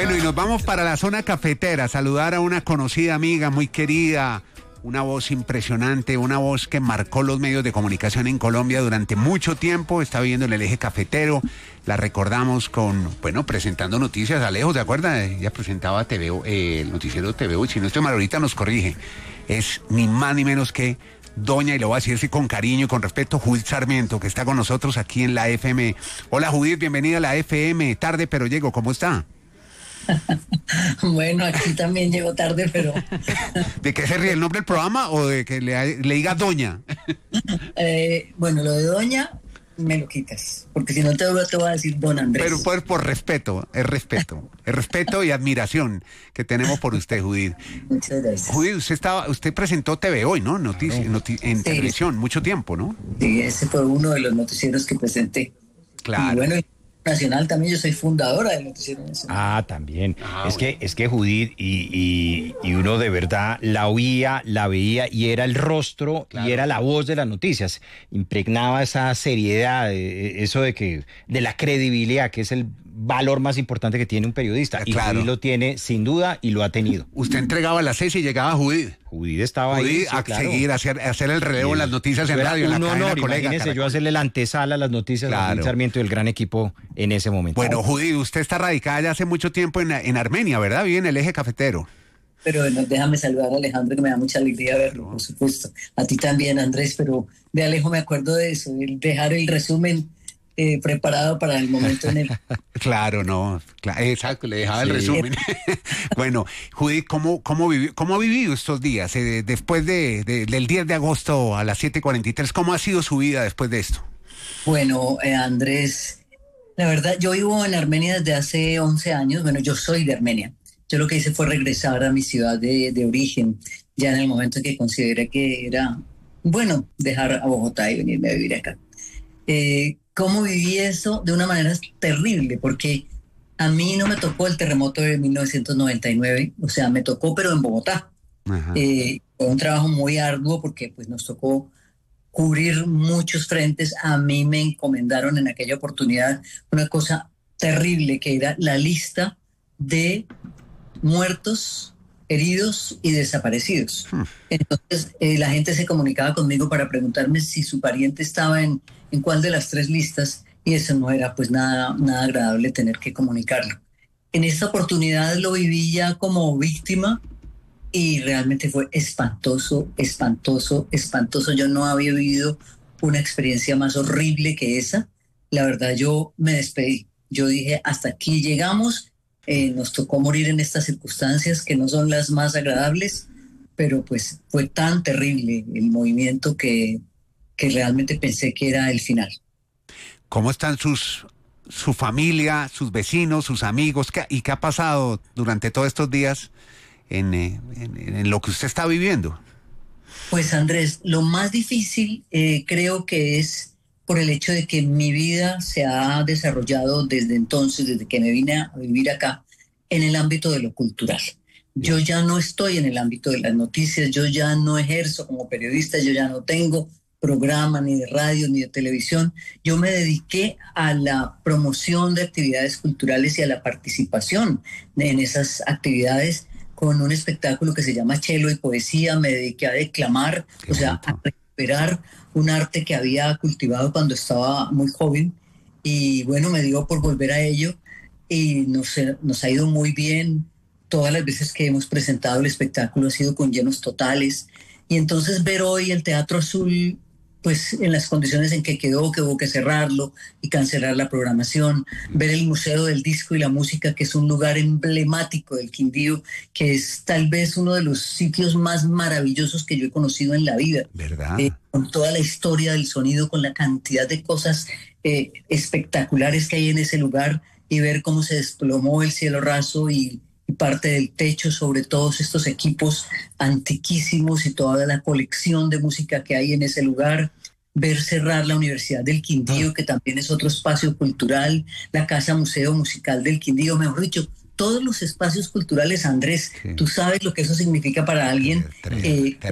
Bueno, y nos vamos para la zona cafetera, saludar a una conocida amiga muy querida, una voz impresionante, una voz que marcó los medios de comunicación en Colombia durante mucho tiempo, está viviendo en el eje cafetero, la recordamos presentando noticias. Alejo, ¿se acuerda? Ella presentaba TVO, el noticiero TVO, y si no estoy mal ahorita nos corrige, es ni más ni menos que doña, y lo voy a decir así con cariño y con respeto, Judith Sarmiento, que está con nosotros aquí en la FM. Hola Judith, bienvenida a la FM, tarde pero llego, ¿cómo está? Bueno, aquí también llego tarde, pero... ¿De qué se ríe? ¿El nombre del programa o de que le diga doña? Bueno, lo de doña me lo quitas, porque si no te voy a decir don Andrés. Pero pues por respeto, es respeto y admiración que tenemos por usted, Judith. Muchas gracias. Judith, usted presentó TV Hoy, ¿no? En televisión, mucho tiempo, ¿no? Sí, ese fue uno de los noticieros que presenté. Claro. Y bueno, Nacional también, yo soy fundadora del Noticiero Nacional. Ah, también. Bueno. Es que Judith y uno de verdad la oía, la veía y era el rostro, claro, y era la voz de las noticias. Impregnaba esa seriedad, eso de la credibilidad, que es el valor más importante que tiene un periodista. Y claro, Judith lo tiene sin duda y lo ha tenido. Usted entregaba las 6 y llegaba Judith. Judith estaba ahí. A claro, seguir, hacer el relevo en las noticias en eso radio, en la cadena honor, colega. Imagínese yo hacerle la antesala a las noticias, claro, a Judith Sarmiento y el gran equipo en ese momento. Bueno, Judith, usted está radicada ya hace mucho tiempo en Armenia, ¿verdad? Vive en el eje cafetero. Pero bueno, déjame saludar a Alejandro, que me da mucha alegría verlo, por supuesto. A ti también, Andrés, pero de Alejo me acuerdo de eso, el dejar el resumen preparado para el momento en el... Claro, no, exacto, le dejaba el resumen. Bueno, Judith, ¿cómo ha vivido estos días? Después del 10 de agosto a las 7:43, ¿cómo ha sido su vida después de esto? Bueno, Andrés, la verdad, yo vivo en Armenia desde hace 11 años. Bueno, yo soy de Armenia. Yo lo que hice fue regresar a mi ciudad de origen, ya en el momento en que consideré que era, bueno, dejar a Bogotá y venirme a vivir acá. ¿Cómo viví eso? De una manera terrible, porque a mí no me tocó el terremoto de 1999, o sea, me tocó, pero en Bogotá. Fue un trabajo muy arduo porque pues nos tocó cubrir muchos frentes. A mí me encomendaron en aquella oportunidad una cosa terrible, que era la lista de muertos, heridos y desaparecidos. Entonces la gente se comunicaba conmigo para preguntarme si su pariente estaba en cuál de las 3 listas, y eso no era pues nada agradable tener que comunicarlo. En esta oportunidad lo viví ya como víctima y realmente fue espantoso. Yo no había vivido una experiencia más horrible que esa. La verdad, yo me despedí. Yo dije, hasta aquí llegamos. Nos tocó morir en estas circunstancias que no son las más agradables, pero pues fue tan terrible el movimiento que realmente pensé que era el final. ¿Cómo están su familia, sus vecinos, sus amigos? ¿Y qué ha pasado durante todos estos días en lo que usted está viviendo? Pues Andrés, lo más difícil creo que es por el hecho de que mi vida se ha desarrollado desde entonces, desde que me vine a vivir acá, en el ámbito de lo cultural. Yo ya no estoy en el ámbito de las noticias, yo ya no ejerzo como periodista, yo ya no tengo programa ni de radio ni de televisión. Yo me dediqué a la promoción de actividades culturales y a la participación en esas actividades con un espectáculo que se llama Chelo y Poesía. Me dediqué a declamar, o sea, a recuperar un arte que había cultivado cuando estaba muy joven, y bueno, me dio por volver a ello y nos ha ido muy bien. Todas las veces que hemos presentado el espectáculo ha sido con llenos totales, y entonces ver hoy el Teatro Azul pues en las condiciones en que quedó, que hubo que cerrarlo y cancelar la programación, ver el Museo del Disco y la Música, que es un lugar emblemático del Quindío, que es tal vez uno de los sitios más maravillosos que yo he conocido en la vida. ¿Verdad? Con toda la historia del sonido, con la cantidad de cosas espectaculares que hay en ese lugar, y ver cómo se desplomó el cielo raso y parte del techo sobre todos estos equipos antiquísimos y toda la colección de música que hay en ese lugar, ver cerrar la Universidad del Quindío, que también es otro espacio cultural, la Casa Museo Musical del Quindío, mejor dicho, todos los espacios culturales, Andrés, tú sabes lo que eso significa para alguien